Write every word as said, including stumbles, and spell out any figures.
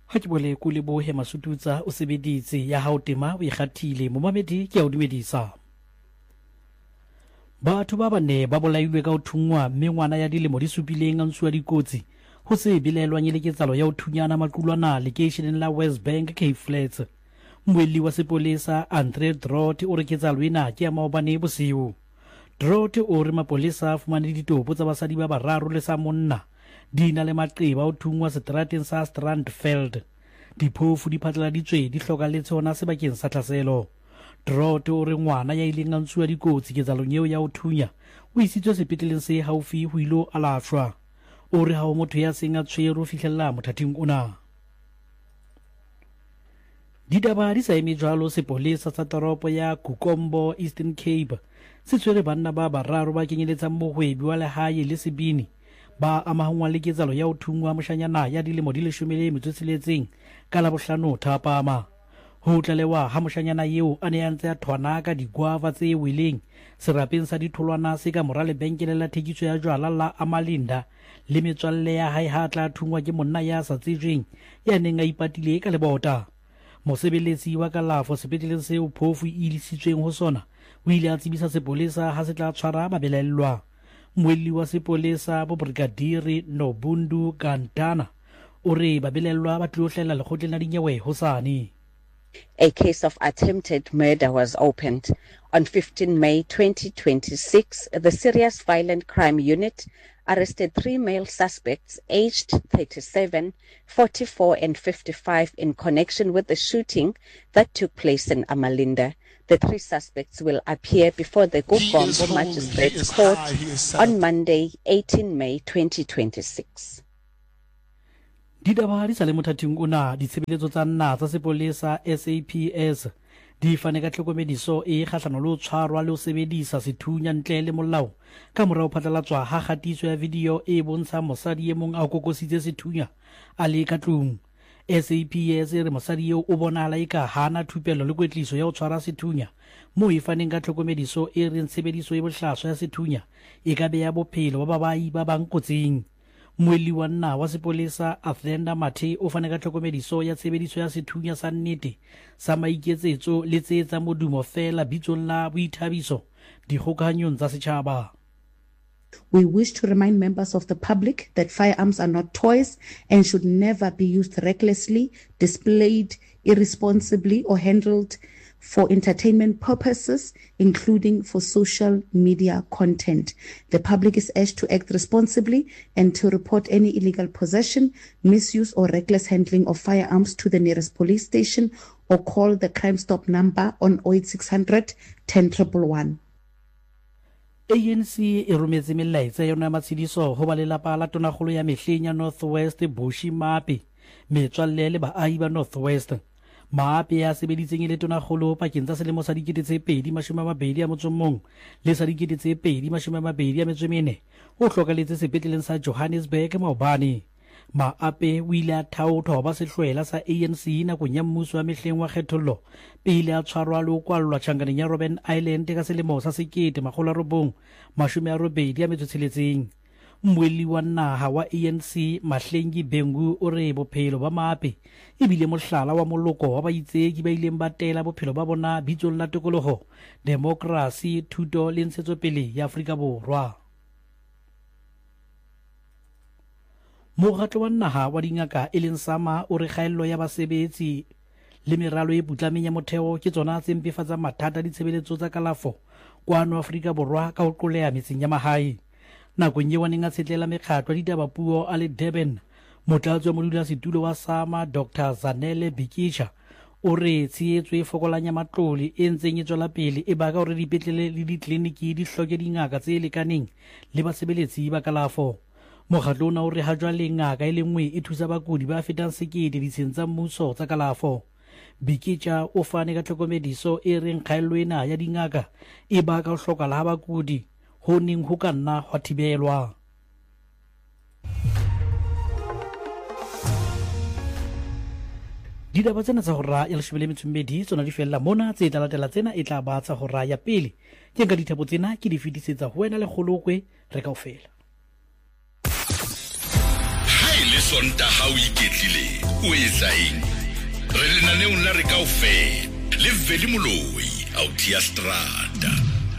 ha ke bole ko lebohe Masututsa o sebeditse ya hao tema o ikgathile momamedi ke a o dumedisa. Batho ba bane ba bolailwe ka ho thungwa mme ngwana ya dilemo di supileng a ntsuwa dikotsi ho se bilelwa nyeleketsalo ya ho thunyana maqulwana lekeisheneng la West Bank Cape Flats. Moeli wa sepolesa Andre Drot o re ketsalo ena ke ya maobane bosiu. Drot o re mapolesa a fumane ditopo tsa basadi ba bararo le sa monna di na le maqeba ho thungwa setrateng sa Strandveld. Diphofu di phatlaladitswe di hlokalletse hona sebakeng sa tlhaselo. Drot o re ngwana ya ileng a ntsuwa dikotsi ketsalong eo ya ho thunya o isitswe sepetleleng se haufi ho ilo alafshwa. O re ha o motho ya seng a tshwere ho fihlella mothating ona. Ditaba di sa eme jwalo sepolesa sa toropo ya Kukombo Eastern Cape se tshwere banna ba bararo ba kenyeletsang mohwebi wa lehae le sebini ba amahangwa le ketsalo ya ho thungwa moshanyana ya dilemo di leshome le metso e tsheletseng ka Labohlano thapama. Ho tlalewa ha moshanyana eo a ne a ntse a thwana ka digwava tse weleng serapeng sa ditholwana se ka mora lebenkele la thekiso ya jwala la Amalinda le metswalle ya hae ha tla thungwa ke monna ya sa tsejweng ya neng a ipatile ka lebota. Mosebeletsi wa kalafo sepetleleng seo phofu e ilisitsweng ho sona o ile a tsebisa sepolesa ha se tla tshwara mabelellwa. Moeli wa sepolesa bo Brigadiri Nobundu Gantana o re babelellwa ba tlo hlela lekgotleng la dinyewe hosane. A case of attempted murder was opened. On fifteenth May twenty twenty-six, the Serious Violent Crime Unit arrested three male suspects aged thirty-seven, forty-four and fifty-five in connection with the shooting that took place in Amalinda. The three suspects will appear before the Kukombo Magistrates Court on Monday, eighteenth May twenty twenty-six. Ditaba di sa le mothating ona ditshebeletso tsa nna tsa sepolesa S A P S di fane ka tlhokomediso e kgahlano le ho tshwarwa le ho sebedisa sethunya ntle le molao ka mora ho phatlalatswa ha kgatiso ya video e bontsha mosadi e mong a kokositse sethunya a le ka tlung. S A P S re mosadi eo o bonahala eka hana thupelo le kwetliso ya ho tshwara sethunya mo e faneng ka tlhokomediso e reng tshebediso e bohlaswa ya sethunya e ka beya bophelo ba babai ba bang kotsing. Moeli wa nna wa sepolesa Athenda Mathe o fane ka tlhokomediso ya tshebediso ya sethunya sa nnete sa maiketsetso le tse tsa modumo fela bitsong la boithabiso dikgokahanyong tsa setjhaba. We wish to remind members of the public that firearms are not toys and should never be used recklessly, displayed irresponsibly or handled for entertainment purposes, including for social media content. The public is urged to act responsibly and to report any illegal possession, misuse or reckless handling of firearms to the nearest police station or call the Crime Stop number on oh eight six hundred, ten one one. A N C e rometse melaetsa yona matshidiso ho ba lelapa la tonakgolo ya mehleng ya North West Bushi Mape metswalle le baahi ba North West. Mape ya sebeditseng e le tonakgolo pakeng tsa selemo sa dikete tse pedi mashome a mabedi a motso mong le sa dikete tse pedi mashome a mabedi a metso e mene o hlokaletse sepetleleng sa Johannesburg maobane. Maape o ile a thaothwa ba sehlwela sa A N C nakong ya mmuso wa mehleng wa kgethollo pele a tshwarwa le ho kwallwa tjhankaneng ya Robben Island ka selemo sa sekete makgolo a robong mashome a robedi a metso tsheletseng. Moeli wa naha wa A N C Mahlengi Bengu o re bophelo ba Mape e bile mohlala wa moloko wa baitseki ba ileng ba tela bophelo ba bona bitsong la tokoloho, demokrasi, thuto le ntshetsopele ya Afrika Borwa. Mokgatlo wa naha wa dingaka e leng SAMA o re kgaello ya basebetsi le meralo e putlameng ya motheo ke tsona tse mpefatsa mathata ditshebeletso tsa kalafo kwano Afrika Borwa ka ho qoleha metseng ya mahae. Nakong eo neng a tshetlela mekgatlo ya ditabapuo a le Durban, motlatsi wa modulasetulo wa SAMA Doctor Zanele Bikisha o re tshehetso e fokolanya matlole e ntseng e tswela pele e baka hore dipetlele le ditleliniki di hloke dingaka tse lekaneng le basebeletsi ba kalafo. Mokgatlo ona o re ha jwale ngaka e le nngwe e thusa bakudi ba fetang sekete ditsheng tsa mmuso tsa kalafo. Bikisha o fane ka tlhokomediso e reng kgaello ena ya dingaka e baka ho hlokahala ha bakudi ho neng ho ka nna hwa thibelwa. Ditaba tsena tsa hora ya leshome le metso e mmedi tsona di fella mona, tse tla latela tsena e tla ba tsa hora ya pele. Ke nka dithabo tsena ke di fetisetsa ho wena le kgolokwe re kaofela. Ha ile sonta ha o iketlile o etsa eng? Re lenaneong la re kaofela le Veli Moloi, Autia Strata.